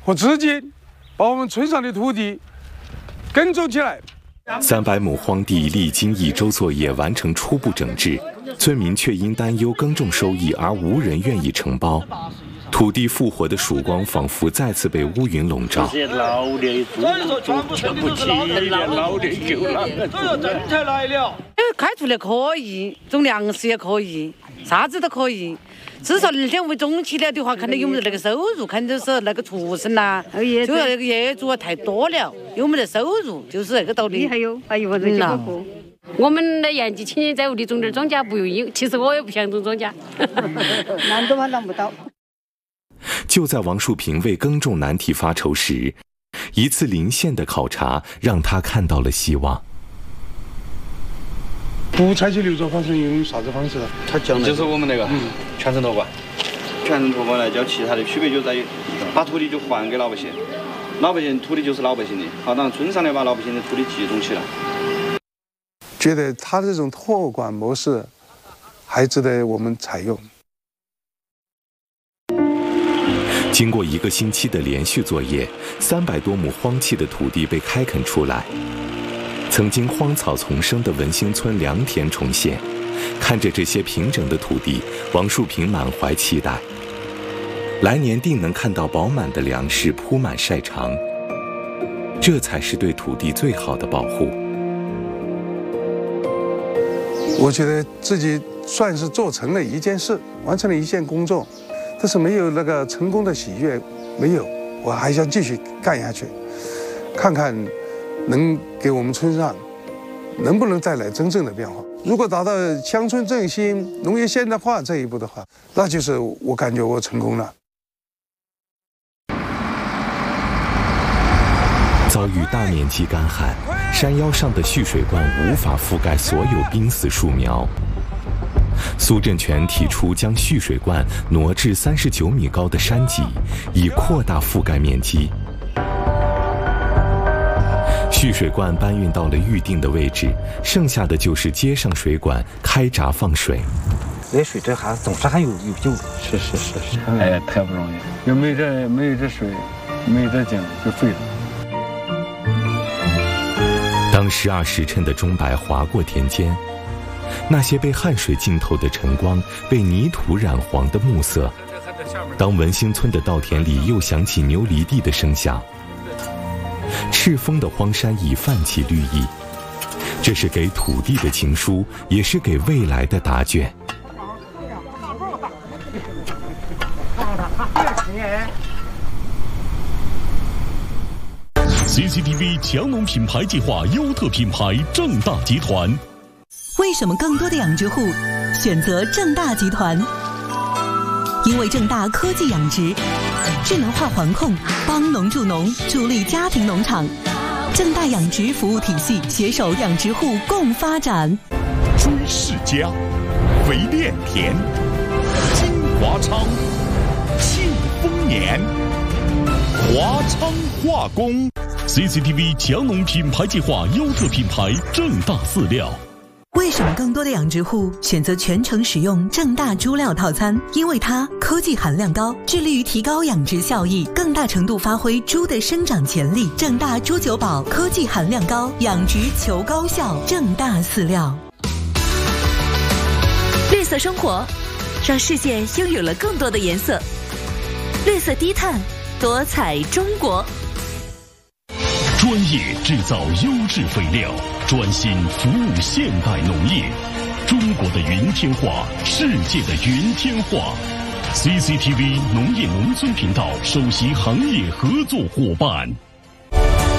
和资金，把我们村上的土地耕种起来。 300亩荒地历经1周作业完成初步整治，村民却因担忧耕种收益而无人愿意承包。土地复活的曙光仿佛再次被乌云笼罩。 这些老的种不起的，老的够了。 政策来了，开出来可以，种粮食也可以，啥子都可以。至少2天为种起了的话，看到有没得那个收入，看就是那个畜生呐，就那个业主啊太多了，有没得收入，就是那个道理。 还有我这几个户。我们的延吉青年在屋里种点庄稼不容易，其实我也不想种庄稼， 难都还难不到。 就在王树平为耕种难题发愁时，一次邻县的考察让他看到了希望。 不采取留作方式，用啥子方式？ 他讲的就是我们那个全程托管， 全程托管来交，其他的区别就在于把土地就还给老百姓，老百姓土地就是老百姓的，好让村上来把老百姓的土地集中起来。 觉得他这种托管模式还值得我们采用。 经过1个星期的连续作业，300多亩荒弃的土地被开垦出来。曾经荒草丛生的文兴村良田重现，看着这些平整的土地，王树平满怀期待。来年定能看到饱满的粮食铺满晒场，这才是对土地最好的保护。 我觉得自己算是做成了一件事，完成了一件工作，但是没有那个成功的喜悦，没有，我还想继续干下去，看看能给我们村上能不能带来真正的变化。如果达到乡村振兴、农业现代化这一步的话，那就是我感觉我成功了。 遭遇大面积干旱，山腰上的蓄水罐无法覆盖所有濒死树苗。苏振全提出将蓄水罐挪至39米高的山脊，以扩大覆盖面积。蓄水罐搬运到了预定的位置，剩下的就是接上水管，开闸放水。 这水这还总是还有救。 是，哎，太不容易，要没这水，没这井就废了。 当12时辰的钟摆划过田间，那些被汗水浸透的晨光，被泥土染黄的暮色。当文兴村的稻田里又响起牛犁地的声响，赤峰的荒山已泛起绿意，这是给土地的情书，也是给未来的答卷。 CCTV 强农品牌计划优特品牌正大集团。 为什么更多的养殖户选择正大集团？因为正大科技养殖，智能化环控，帮农助农，助力家庭农场。正大养殖服务体系携手养殖户共发展。 朱世家、肥炼田、金华昌、庆丰年、华昌化工。CCTV 强农品牌计划优特品牌正大饲料。 为什么更多的养殖户选择全程使用正大猪料套餐？因为它科技含量高，致力于提高养殖效益，更大程度发挥猪的生长潜力。正大猪九宝科技含量高，养殖求高效。正大饲料。 绿色生活，让世界拥有了更多的颜色。绿色低碳，多彩中国。 专业制造优质肥料，专心服务现代农业。中国的云天化，世界的云天化。CCTV 农业农村频道首席行业合作伙伴。